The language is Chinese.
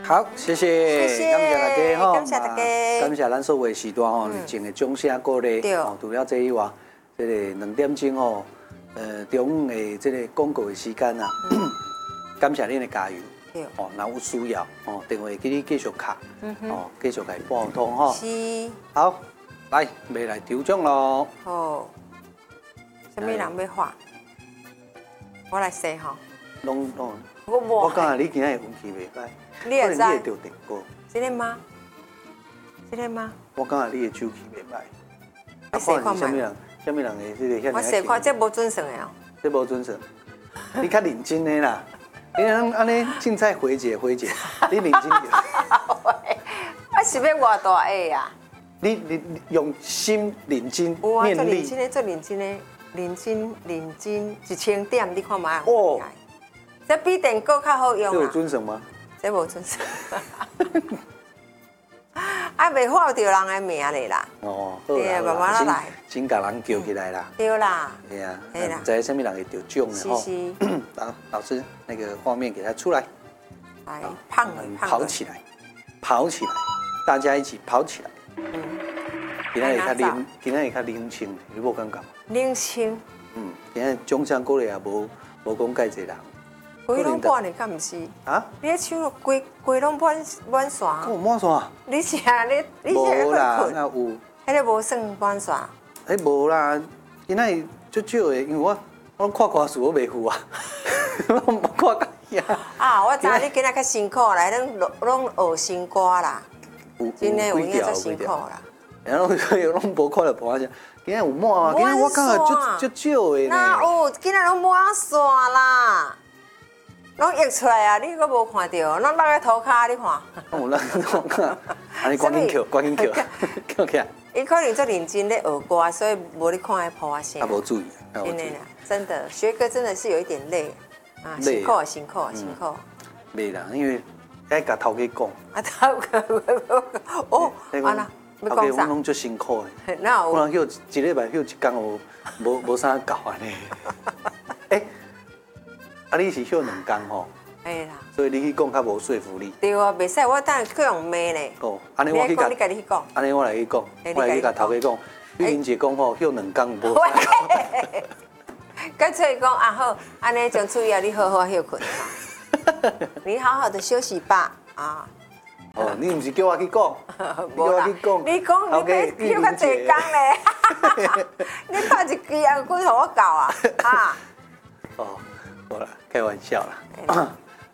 好，谢谢，感谢大家吼， 感谢大家， 感谢咱所有的时段吼，热情的掌声鼓励。 对， 除了这以外，这个2点钟吼，中午的这个广告的时间啊，感谢恁的加油。哦，若有需要哦，电话给你继续卡，哦，继续来拨通吼。 是。 好，来，要来抽奖咯。 好，什么人要画？我来说吼。 拢。 我无。 我讲你今日运气袂歹， 你会知？ 你会着电果。 真的吗？真的吗？ 我讲你的手气袂歹。 我试看卖。什么人的这个？ 我试看，这无准算的哦。 这无准算，你较认真的啦。你安尼凊彩回解，你认真点。 我是要偌大个呀？ 你用心认真有啊， 面力。 做认真的，认真1000点，你看嘛？ 哦。 这比电果较好用啊。 这有准算吗？ 这无准算。啊，袂报着人的名咧啦。 哦， 对啊，慢慢来。 先甲人叫起来啦。 对啦。 对啊。对啦。知什么人会得奖的吼？ 是。 好，老师，那个画面给他出来。 来，胖跑起来，大家一起跑起来。今仔会较冷清，你无感觉吗？ 冷清。 今仔奖项鼓励也无讲介济人。 规拢满的，敢毋是？啊？你咧唱规拢满线。 有满线？ 你是啊？你无啦，那有。 迄个无算满线。 无啦，今仔足少的，因为我看歌词我袂赴啊，我无看到遐。 啊，我知你今仔较辛苦啦，拢学新歌啦。真的有影足辛苦啦。 然后拢无看到半声，今仔有满啊，今仔我感觉足少的呢。 哪有？今仔拢满线啦。拢溢出来啊！你阁无看到？拢落在涂骹，你看。 有咱涂骹，安尼赶紧捡起来。 伊可能做认真咧学歌，所以无你看迄破啊声。 啊，无注意。 真的啦，真的学歌真的是有一点累啊，辛苦。 累啦，因为爱甲头家讲。 啊，头家哦，安那要讲啥？ 我拢足辛苦的。 哪有？ 可能休一礼拜休一天，无啥够安尼。啊，你是休2天吼？哎啦，所以你去讲较无说服力。 对啊，袂使，我等下去用骂咧。 哦，安尼我去甲你家己去讲。 安尼我来去讲，我来去甲头家讲，玉玲姐讲吼，休2天无。 干脆讲啊好，安尼将注意啊，你好好休困。你好好的休息吧啊。 哦，你毋是叫我去讲，叫我去讲。 你讲你要休较济工咧。你拍一支啊，几互我教啊？啊。 哦。好了，开玩笑啦。